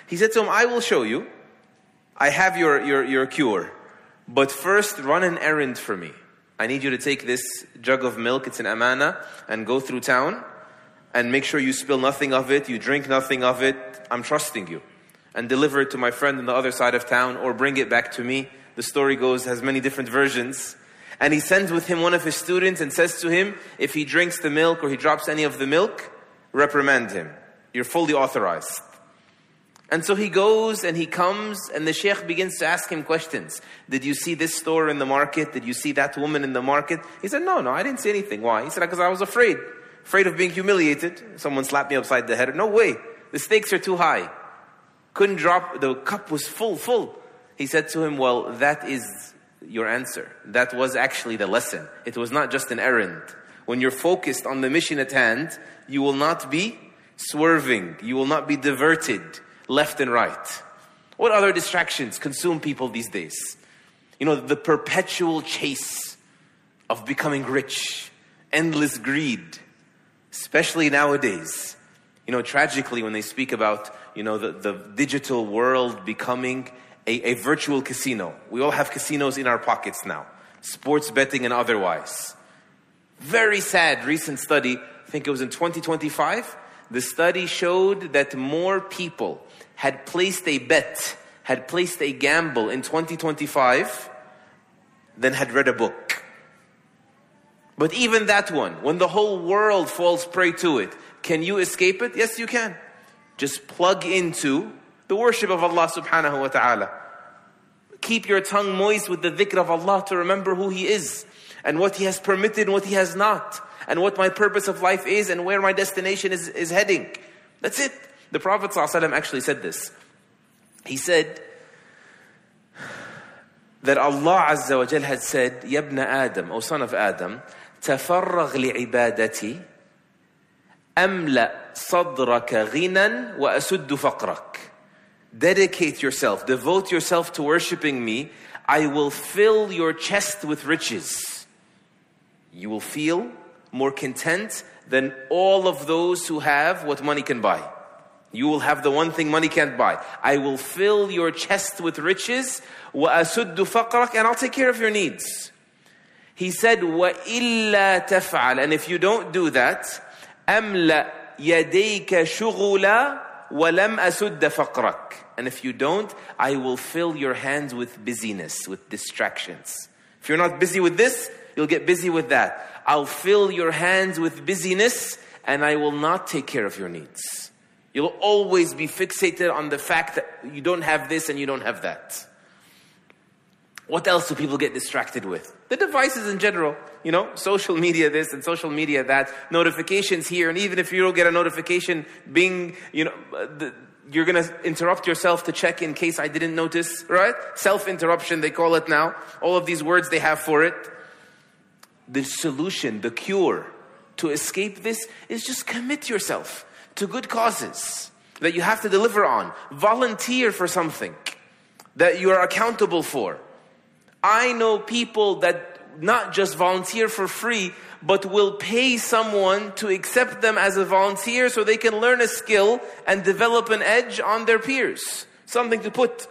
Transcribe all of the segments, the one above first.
He said to him, I will show you. I have your cure. But first, run an errand for me. I need you to take this jug of milk, it's an amana, and go through town and make sure you spill nothing of it, you drink nothing of it. I'm trusting you. And deliver it to my friend on the other side of town, or bring it back to me. The story goes, has many different versions. And he sends with him one of his students and says to him, if he drinks the milk or he drops any of the milk, reprimand him. You're fully authorized. And so he goes and he comes, and the sheikh begins to ask him questions. Did you see this store in the market? Did you see that woman in the market? He said, no, I didn't see anything. Why? He said, because I was afraid of being humiliated. Someone slapped me upside the head. No way. The stakes are too high. Couldn't drop, the cup was full. He said to him, well, that is your answer. That was actually the lesson. It was not just an errand. When you're focused on the mission at hand, you will not be swerving. You will not be diverted left and right. What other distractions consume people these days? The perpetual chase of becoming rich, endless greed, especially nowadays. Tragically, when they speak about, the digital world becoming a virtual casino. We all have casinos in our pockets now. Sports betting and otherwise. Very sad recent study, I think it was in 2025. The study showed that more people had placed a bet, had placed a gamble in 2025 than had read a book. But even that one, when the whole world falls prey to it, can you escape it? Yes, you can. Just plug into the worship of Allah subhanahu wa ta'ala. Keep your tongue moist with the dhikr of Allah to remember who He is and what He has permitted and what He has not, and what my purpose of life is and where my destination is heading. That's it. The Prophet ﷺ actually said this. He said that Allah Azza wa Jal had said, Yabna Adam, O son of Adam, تفرغ لعبادتي أملأ صدرك غنى وأسد فقرك. Dedicate yourself, devote yourself to worshipping me. I will fill your chest with riches. You will feel more content than all of those who have what money can buy. You will have the one thing money can't buy. I will fill your chest with riches. وَأَسُدُّ فَقْرَكَ, and I'll take care of your needs. He said, وَإِلَّا تَفْعَلْ, and if you don't do that, أَمْلَأْ يَدَيْكَ شُغُلًا وَلَمْ أَسُدَّ فَقْرَكَ. And if you don't, I will fill your hands with busyness, with distractions. If you're not busy with this, you'll get busy with that. I'll fill your hands with busyness, and I will not take care of your needs. You'll always be fixated on the fact that you don't have this and you don't have that. What else do people get distracted with? The devices in general. Social media this and social media that. Notifications here. And even if you don't get a notification, you're going to interrupt yourself to check in case I didn't notice. Right? Self-interruption, they call it now. All of these words they have for it. The solution, the cure to escape this is just commit yourself to good causes that you have to deliver on. Volunteer for something that you are accountable for. I know people that not just volunteer for free, but will pay someone to accept them as a volunteer so they can learn a skill and develop an edge on their peers. Something to put,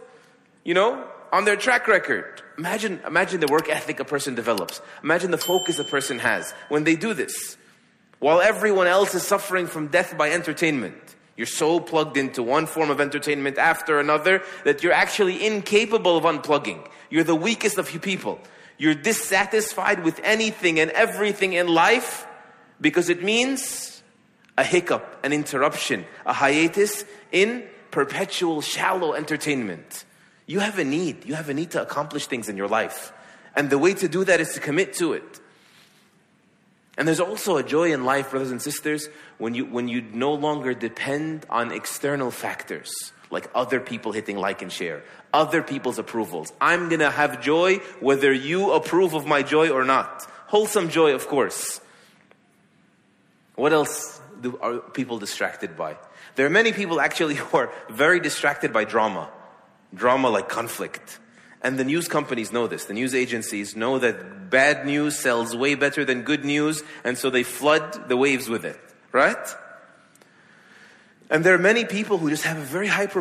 on their track record. Imagine the work ethic a person develops. Imagine the focus a person has when they do this. While everyone else is suffering from death by entertainment. You're so plugged into one form of entertainment after another that you're actually incapable of unplugging. You're the weakest of you people. You're dissatisfied with anything and everything in life because it means a hiccup, an interruption, a hiatus in perpetual shallow entertainment. You have a need. You have a need to accomplish things in your life. And the way to do that is to commit to it. And there's also a joy in life, brothers and sisters, when you no longer depend on external factors, like other people hitting like and share, other people's approvals. I'm going to have joy whether you approve of my joy or not. Wholesome joy, of course. What else are people distracted by? There are many people actually who are very distracted by drama. Drama like conflict. And the news companies know this. The news agencies know that bad news sells way better than good news, and so they flood the waves with it. Right? And there are many people who just have a very high